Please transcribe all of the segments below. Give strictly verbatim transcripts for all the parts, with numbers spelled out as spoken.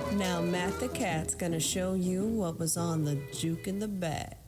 Now Matt the Cat's gonna show you what was on the juke in the back.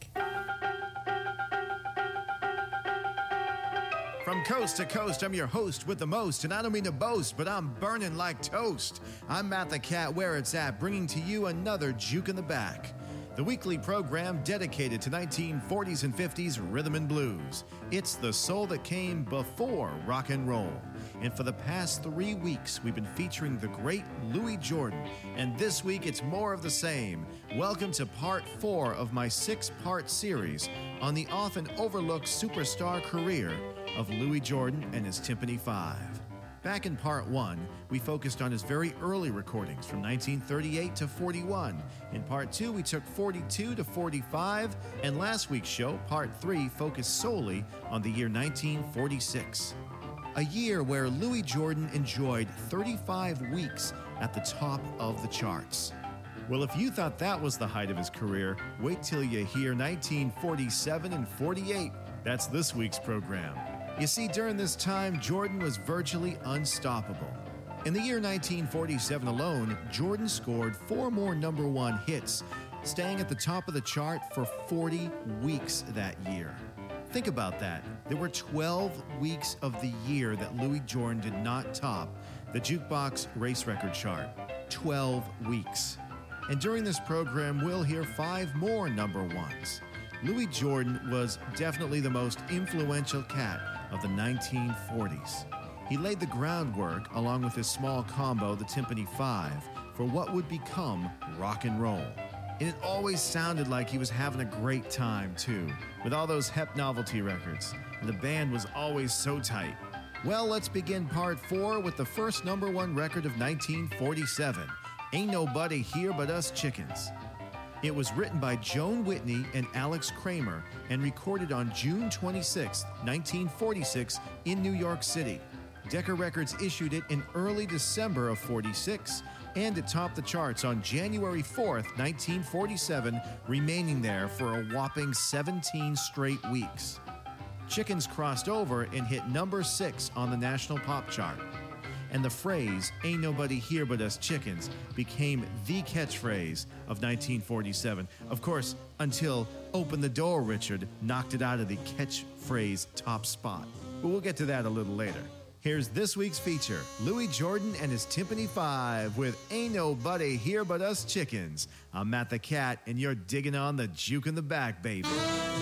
From coast to coast, I'm your host with the most, and I don't mean to boast, but I'm burning like toast. I'm Matt the Cat, where it's at, bringing to you another Juke in the Back, the weekly program dedicated to nineteen forties and fifties rhythm and blues. It's the soul that came before rock and roll. And for the past three weeks, we've been featuring the great Louis Jordan. And this week, it's more of the same. Welcome to part four of my six-part series on the often overlooked superstar career of Louis Jordan and his Tympany Five. Back in part one, we focused on his very early recordings from nineteen thirty-eight to forty-one. In part two, we took forty-two to forty-five, and last week's show, part three, focused solely on the year nineteen forty-six. A year where Louis Jordan enjoyed thirty-five weeks at the top of the charts. Well, if you thought that was the height of his career, wait till you hear nineteen forty-seven and forty-eight. That's this week's program. You see, during this time, Jordan was virtually unstoppable. In the year nineteen forty-seven alone, Jordan scored four more number one hits, staying at the top of the chart for forty weeks that year. Think about that. There were twelve weeks of the year that Louis Jordan did not top the Jukebox Race Record chart. twelve weeks. And during this program, we'll hear five more number ones. Louis Jordan was definitely the most influential cat of the nineteen forties. He laid the groundwork, along with his small combo, the Tympany Five, for what would become rock and roll. And it always sounded like he was having a great time, too, with all those Hep novelty records. And the band was always so tight. Well, let's begin part four with the first number one record of nineteen forty-seven, Ain't Nobody Here But Us Chickens. It was written by Joan Whitney and Alex Kramer and recorded on June twenty-sixth, nineteen forty-six in New York City. Decca Records issued it in early December of forty-six, and it topped the charts on January fourth, nineteen forty-seven, remaining there for a whopping seventeen straight weeks. Chickens crossed over and hit number six on the National Pop Chart. And the phrase, "Ain't nobody here but us chickens," became the catchphrase of nineteen forty-seven. Of course, until "Open the Door, Richard" knocked it out of the catchphrase top spot. But we'll get to that a little later. Here's this week's feature, Louis Jordan and his Tympany Five with "Ain't Nobody Here But Us Chickens." I'm Matt the Cat, and you're digging on the Juke in the Back, baby.